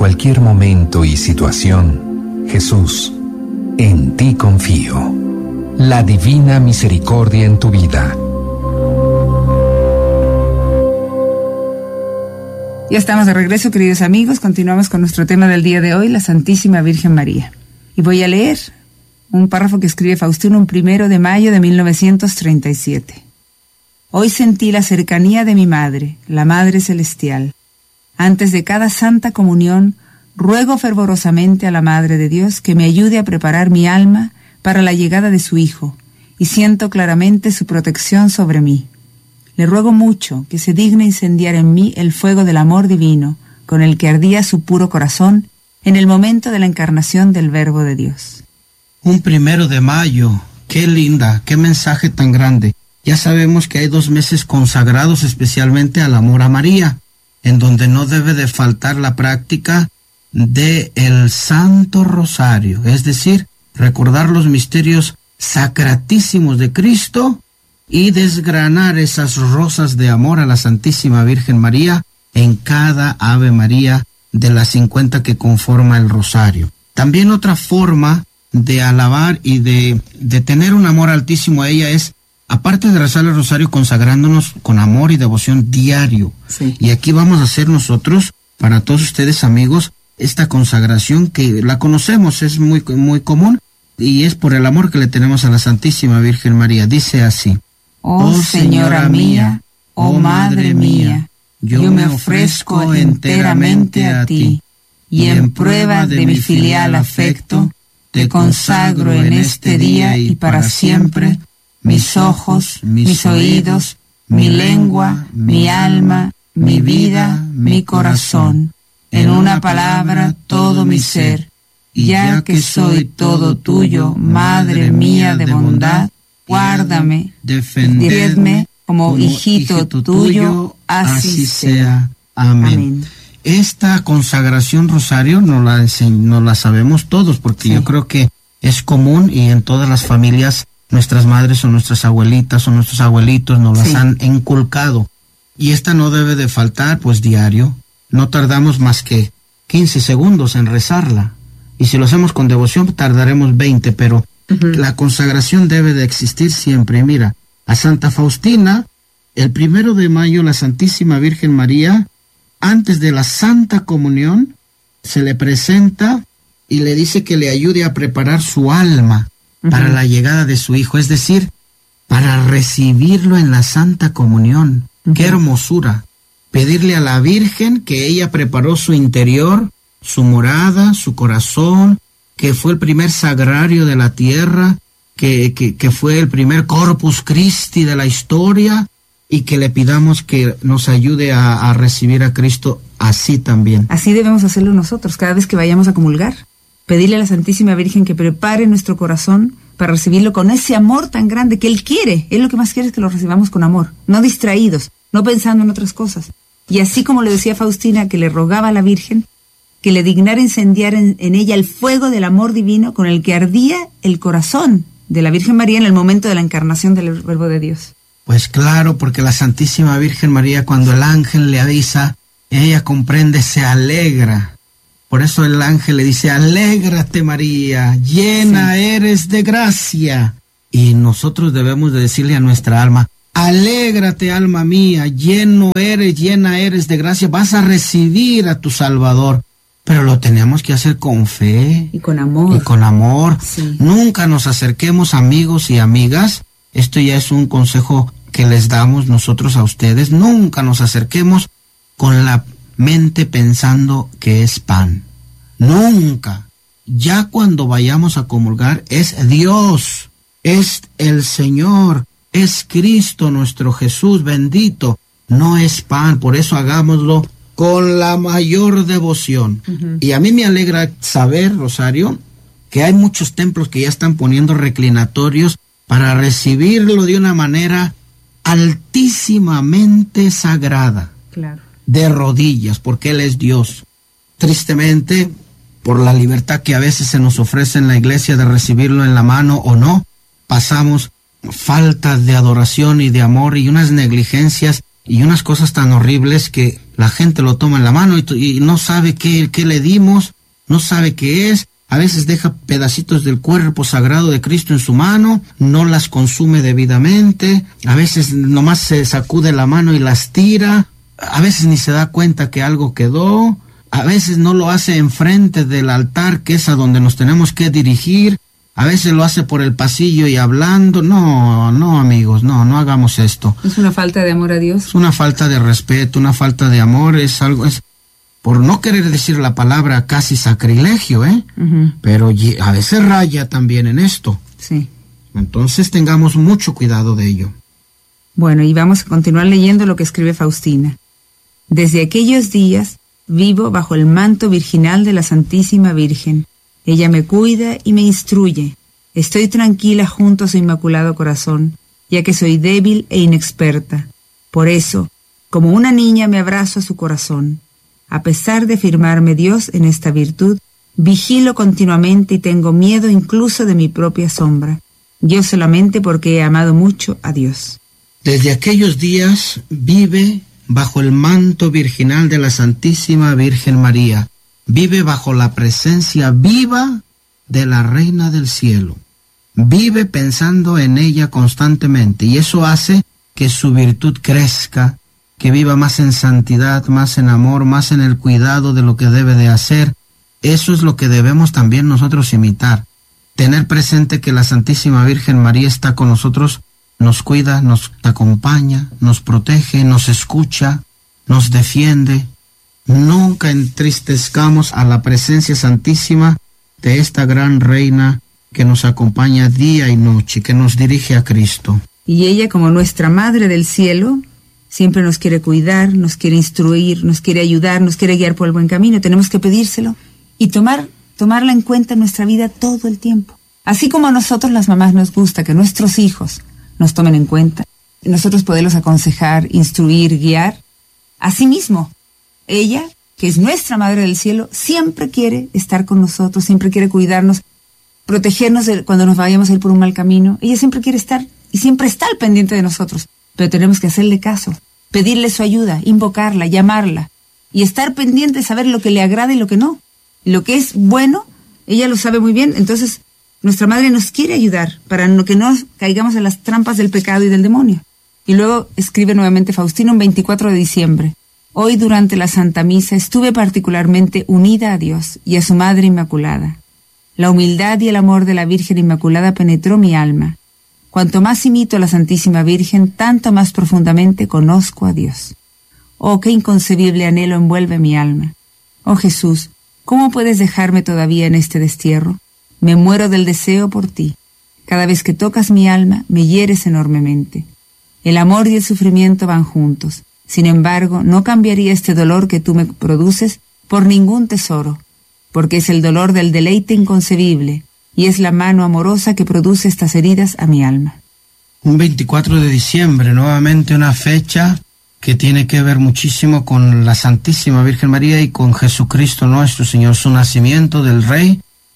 cualquier momento y situación, Jesús, en ti confío. La divina misericordia en tu vida. Ya estamos de regreso, queridos amigos. Continuamos con nuestro tema del día de hoy, la Santísima Virgen María. Y voy a leer un párrafo que escribe Faustino un 1 de mayo de 1937. Hoy sentí la cercanía de mi Madre, la Madre Celestial. Antes de cada Santa Comunión, ruego fervorosamente a la Madre de Dios que me ayude a preparar mi alma para la llegada de su Hijo, y siento claramente su protección sobre mí. Le ruego mucho que se digne incendiar en mí el fuego del amor divino, con el que ardía su puro corazón en el momento de la encarnación del Verbo de Dios. Un 1 de mayo, qué linda, qué mensaje tan grande. Ya sabemos que hay 2 meses consagrados especialmente al amor a María, en donde no debe de faltar la práctica de el Santo Rosario, es decir, recordar los misterios sacratísimos de Cristo y desgranar esas rosas de amor a la Santísima Virgen María en cada Ave María de las 50 que conforma el Rosario. También otra forma de alabar y de tener un amor altísimo a ella es, aparte de rezar el Rosario, consagrándonos con amor y devoción diario. Sí. Y aquí vamos a hacer nosotros, para todos ustedes amigos, esta consagración que la conocemos, es muy común, y es por el amor que le tenemos a la Santísima Virgen María. Dice así: Oh Señora mía, oh Madre mía, yo me ofrezco enteramente a ti, y en prueba de mi filial afecto, te consagro en este día y para siempre mis ojos, mis oídos, mi lengua, mi alma, mi vida, mi corazón, en una palabra todo mi ser, ya que soy todo tuyo, Madre mía de bondad, guárdame, defendedme como hijito tuyo, así sea. Amén. Esta consagración Rosario no la sabemos todos, porque yo creo que es común y en todas las familias nuestras madres o nuestras abuelitas o nuestros abuelitos nos las han inculcado. Y esta no debe de faltar, pues diario. No tardamos más que 15 segundos en rezarla. Y si lo hacemos con devoción tardaremos 20, pero la consagración debe de existir siempre. Mira, a Santa Faustina, el 1 de mayo, la Santísima Virgen María, antes de la Santa Comunión, se le presenta y le dice que le ayude a preparar su alma para la llegada de su Hijo, es decir, para recibirlo en la Santa Comunión. ¡Qué hermosura! Pedirle a la Virgen que ella preparó su interior, su morada, su corazón, que fue el primer sagrario de la tierra, que fue el primer Corpus Christi de la historia, y que le pidamos que nos ayude a recibir a Cristo así también. Así debemos hacerlo nosotros, cada vez que vayamos a comulgar. Pedirle a la Santísima Virgen que prepare nuestro corazón para recibirlo con ese amor tan grande que Él quiere. Él lo que más quiere es que lo recibamos con amor, no distraídos, no pensando en otras cosas. Y así como le decía Faustina, que le rogaba a la Virgen que le dignara incendiar en ella el fuego del amor divino con el que ardía el corazón de la Virgen María en el momento de la encarnación del Verbo de Dios. Pues claro, porque la Santísima Virgen María, cuando el ángel le avisa, ella comprende, se alegra. Por eso el ángel le dice: alégrate María, llena eres de gracia. Y nosotros debemos de decirle a nuestra alma: alégrate alma mía, llena eres de gracia, vas a recibir a tu Salvador. Pero lo tenemos que hacer con fe. Y con amor. Y con amor. Sí. Nunca nos acerquemos, amigos y amigas. Esto ya es un consejo que les damos nosotros a ustedes. Nunca nos acerquemos con la mente pensando que es pan. Nunca. Ya cuando vayamos a comulgar es Dios, es el Señor, es Cristo nuestro Jesús bendito. No es pan, por eso hagámoslo con la mayor devoción. Y a mí me alegra saber, Rosario, que hay muchos templos que ya están poniendo reclinatorios para recibirlo de una manera altísimamente sagrada. Claro. De rodillas, porque Él es Dios. Tristemente, por la libertad que a veces se nos ofrece en la iglesia de recibirlo en la mano o no, pasamos faltas de adoración y de amor y unas negligencias y unas cosas tan horribles que la gente lo toma en la mano y no sabe qué le dimos, no sabe qué es. A veces deja pedacitos del cuerpo sagrado de Cristo en su mano, no las consume debidamente, a veces nomás se sacude la mano y las tira, a veces ni se da cuenta que algo quedó, a veces no lo hace enfrente del altar, que es a donde nos tenemos que dirigir, a veces lo hace por el pasillo y hablando. No, amigos, no hagamos esto. ¿Es una falta de amor a Dios? Es una falta de respeto, una falta de amor, es por no querer decir la palabra casi sacrilegio, Uh-huh. Pero a veces raya también en esto. Sí. Entonces tengamos mucho cuidado de ello. Bueno, y vamos a continuar leyendo lo que escribe Faustina. Desde aquellos días vivo bajo el manto virginal de la Santísima Virgen. Ella me cuida y me instruye. Estoy tranquila junto a su Inmaculado Corazón, ya que soy débil e inexperta. Por eso, como una niña me abrazo a su corazón. A pesar de afirmarme Dios en esta virtud, vigilo continuamente y tengo miedo incluso de mi propia sombra. Yo solamente porque he amado mucho a Dios. Desde aquellos días vive bajo el manto virginal de la Santísima Virgen María. Vive bajo la presencia viva de la Reina del Cielo. Vive pensando en ella constantemente y eso hace que su virtud crezca, que viva más en santidad, más en amor, más en el cuidado de lo que debe de hacer. Eso es lo que debemos también nosotros imitar. Tener presente que la Santísima Virgen María está con nosotros, nos cuida, nos acompaña, nos protege, nos escucha, nos defiende. Nunca entristezcamos a la presencia santísima de esta gran reina que nos acompaña día y noche, que nos dirige a Cristo. Y ella, como nuestra Madre del Cielo, siempre nos quiere cuidar, nos quiere instruir, nos quiere ayudar, nos quiere guiar por el buen camino. Tenemos que pedírselo y tomarla en cuenta en nuestra vida todo el tiempo. Así como a nosotros las mamás nos gusta que nuestros hijos nos tomen en cuenta, nosotros poderlos aconsejar, instruir, guiar, asimismo, ella, que es nuestra Madre del Cielo, siempre quiere estar con nosotros, siempre quiere cuidarnos, protegernos cuando nos vayamos a ir por un mal camino. Ella siempre quiere estar y siempre está al pendiente de nosotros, pero tenemos que hacerle caso, pedirle su ayuda, invocarla, llamarla y estar pendiente de saber lo que le agrada y lo que no. Lo que es bueno, ella lo sabe muy bien, entonces nuestra Madre nos quiere ayudar para que no caigamos en las trampas del pecado y del demonio. Y luego escribe nuevamente Faustino un 24 de diciembre. Hoy durante la Santa Misa estuve particularmente unida a Dios y a su Madre Inmaculada. La humildad y el amor de la Virgen Inmaculada penetró mi alma. Cuanto más imito a la Santísima Virgen, tanto más profundamente conozco a Dios. Oh, qué inconcebible anhelo envuelve mi alma. Oh Jesús, ¿cómo puedes dejarme todavía en este destierro? Me muero del deseo por ti. Cada vez que tocas mi alma, me hieres enormemente. El amor y el sufrimiento van juntos. Sin embargo, no cambiaría este dolor que tú me produces por ningún tesoro, porque es el dolor del deleite inconcebible, y es la mano amorosa que produce estas heridas a mi alma. Un 24 de diciembre, nuevamente una fecha que tiene que ver muchísimo con la Santísima Virgen María y con Jesucristo nuestro Señor, su nacimiento del Rey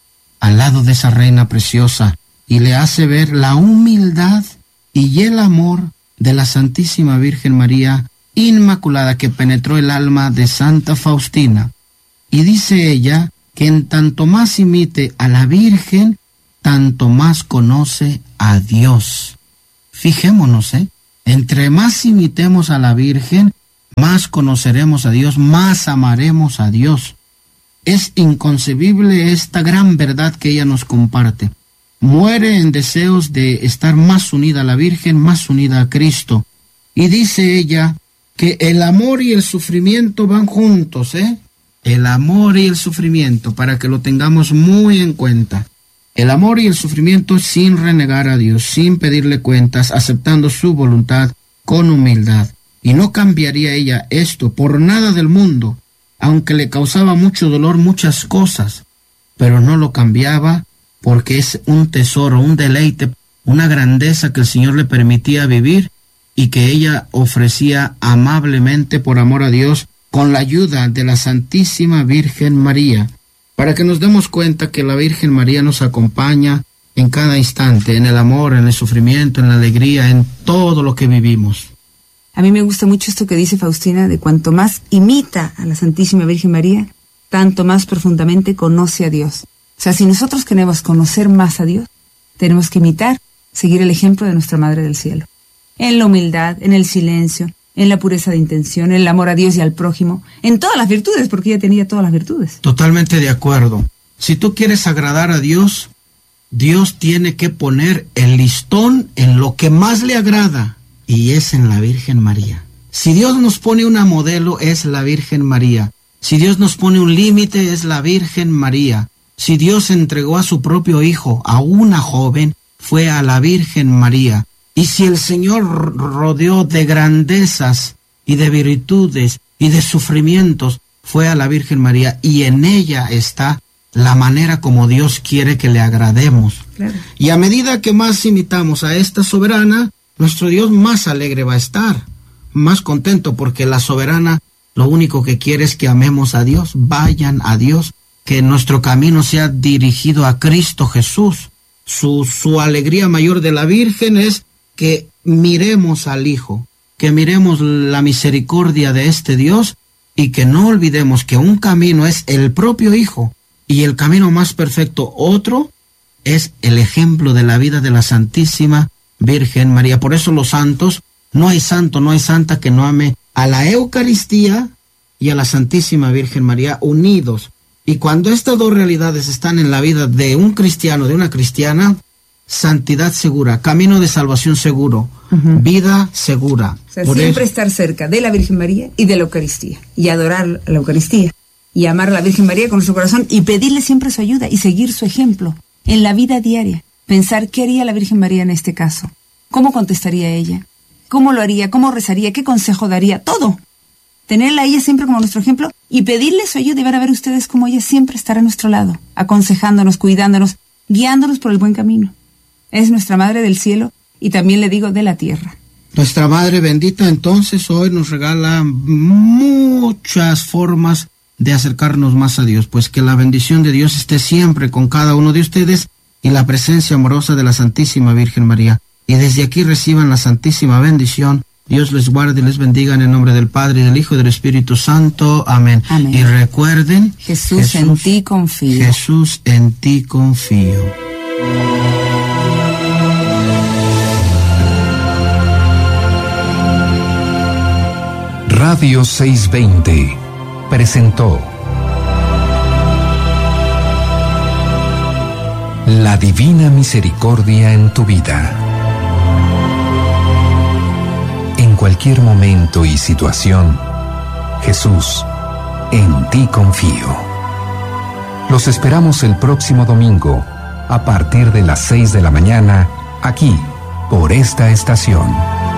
al lado de esa reina preciosa, y le hace ver la humildad y el amor de la Santísima Virgen María Inmaculada que penetró el alma de Santa Faustina. Y dice ella que en tanto más imite a la Virgen, tanto más conoce a Dios. Fijémonos, entre más imitemos a la Virgen, más conoceremos a Dios, más amaremos a Dios. Es inconcebible esta gran verdad que ella nos comparte. Muere en deseos de estar más unida a la Virgen, más unida a Cristo. Y dice ella que el amor y el sufrimiento van juntos, El amor y el sufrimiento, para que lo tengamos muy en cuenta. El amor y el sufrimiento sin renegar a Dios, sin pedirle cuentas, aceptando su voluntad con humildad. Y no cambiaría ella esto por nada del mundo, aunque le causaba mucho dolor muchas cosas, pero no lo cambiaba porque es un tesoro, un deleite, una grandeza que el Señor le permitía vivir y que ella ofrecía amablemente por amor a Dios con la ayuda de la Santísima Virgen María, para que nos demos cuenta que la Virgen María nos acompaña en cada instante, en el amor, en el sufrimiento, en la alegría, en todo lo que vivimos. A mí me gusta mucho esto que dice Faustina, de cuanto más imita a la Santísima Virgen María, tanto más profundamente conoce a Dios. O sea, si nosotros queremos conocer más a Dios, tenemos que imitar, seguir el ejemplo de nuestra Madre del Cielo. En la humildad, en el silencio, en la pureza de intención, en el amor a Dios y al prójimo, en todas las virtudes, porque ella tenía todas las virtudes. Totalmente de acuerdo. Si tú quieres agradar a Dios, Dios tiene que poner el listón en lo que más le agrada, y es en la Virgen María. Si Dios nos pone una modelo, es la Virgen María. Si Dios nos pone un límite, es la Virgen María. Si Dios entregó a su propio Hijo a una joven, fue a la Virgen María. Y si el Señor rodeó de grandezas y de virtudes y de sufrimientos, fue a la Virgen María, y en ella está la manera como Dios quiere que le agrademos. Claro. Y a medida que más imitamos a esta soberana, nuestro Dios más alegre va a estar, más contento, porque la soberana lo único que quiere es que amemos a Dios, vayan a Dios, que nuestro camino sea dirigido a Cristo Jesús. Su alegría mayor de la Virgen es que miremos al Hijo, que miremos la misericordia de este Dios, y que no olvidemos que un camino es el propio Hijo, y el camino más perfecto, otro, es el ejemplo de la vida de la Santísima Virgen María. Por eso los santos, no hay santo, no hay santa que no ame a la Eucaristía y a la Santísima Virgen María unidos. Y cuando estas dos realidades están en la vida de un cristiano, de una cristiana, santidad segura, camino de salvación seguro, vida segura. O sea, siempre estar cerca de la Virgen María y de la Eucaristía, y adorar la Eucaristía, y amar a la Virgen María con nuestro corazón, y pedirle siempre su ayuda, y seguir su ejemplo en la vida diaria. Pensar qué haría la Virgen María en este caso, cómo contestaría ella, cómo lo haría, cómo rezaría, qué consejo daría, todo. Tenerla a ella siempre como nuestro ejemplo y pedirle su ayuda, y van a ver ustedes cómo ella siempre estará a nuestro lado, aconsejándonos, cuidándonos, guiándonos por el buen camino. Es nuestra Madre del Cielo, y también le digo de la tierra. Nuestra Madre bendita entonces hoy nos regala muchas formas de acercarnos más a Dios, pues que la bendición de Dios esté siempre con cada uno de ustedes, y la presencia amorosa de la Santísima Virgen María. Y desde aquí reciban la santísima bendición. Dios les guarde y les bendiga en el nombre del Padre, y del Hijo y del Espíritu Santo. Amén. Amén. Y recuerden, Jesús, en ti confío. Jesús, en ti confío. Radio 620 presentó La Divina Misericordia en tu vida. En cualquier momento y situación, Jesús, en ti confío. Los esperamos el próximo domingo, a partir de las 6 de la mañana, aquí, por esta estación.